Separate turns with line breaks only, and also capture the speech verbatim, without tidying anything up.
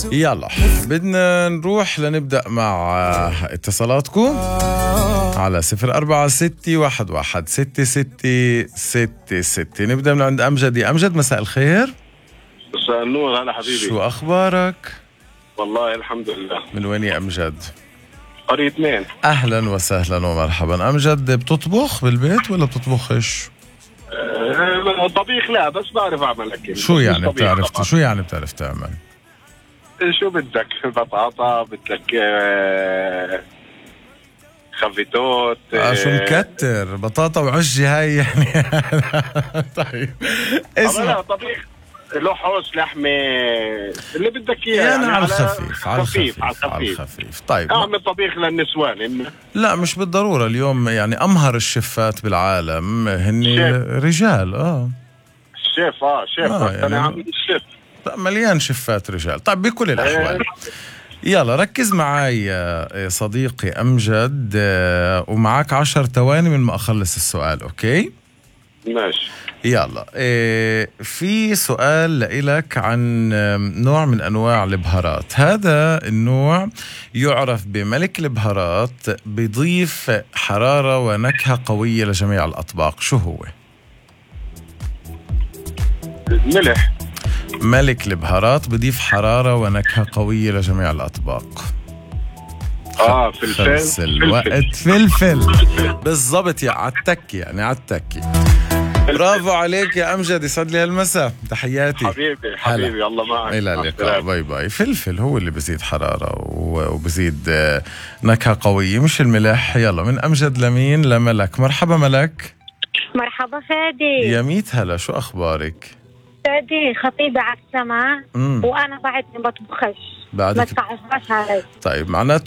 يلا بدنا نروح لنبدأ مع اتصالاتكم على صفر أربعة ستة واحد واحد ستة ستة ستة ستة. نبدأ من عند أمجد. يا أمجد مساء الخير.
مساء النور. هلا حبيبي،
شو أخبارك؟
والله الحمد لله.
من وين يا أمجد؟
قرية اثنين.
أهلا وسهلا ومرحبا. أمجد بتطبخ بالبيت ولا بتطبخش؟
أه طبيخ لا، بس بعرف أعمل أكل.
شو يعني بتعرف شو يعني بتعرف تعمل؟
شو بدك؟ بطاطا بدك، أه خفيتوت.
آه شو مكتر بطاطا وعجة هاي يعني. طيب
اسمع، طبيخ له حوس لحمة اللي بدك إياه
يعني, يعني على الخفيف على الخفيف
على الخفيف,
على الخفيف. طيب
أعمل طبيخ للنسوان إنه.
لا مش بالضرورة. اليوم يعني أمهر الشيفات بالعالم هن
شيف.
رجال. آه
شيف. آه شيف.
آه
يعني أنا عامل الشيف
مليان شيفات رجال. طيب بكل الأحوال يلا ركز معي يا صديقي أمجد، ومعك عشر ثواني من ما أخلص السؤال. أوكي
ماشي.
يلا في سؤال لإلك عن نوع من أنواع البهارات. هذا النوع يعرف بملك البهارات، بيضيف حرارة ونكهة قوية لجميع الأطباق. شو هو؟
ملح.
ملك البهارات بضيف حرارة ونكهة قوية لجميع الأطباق.
آه فلفل.
خلص الوقت. فلفل بالضبط. يا عالتكي يعني عالتكي. برافو عليك يا أمجد، يسعد لي هالمساء. تحياتي
حبيبي. حبيبي الله معك.
إلى اللقاء. باي باي. فلفل هو اللي بزيد حرارة وبزيد نكهة قوية مش الملح. يلا من أمجد لمين؟ لملك. مرحبا ملك.
مرحبا فادي.
يا ميت هلا، شو أخبارك؟
فادي خطيبة على السماء وأنا بعدني بطبخش.
بعدك
ما تعرفش علي.
طيب معناته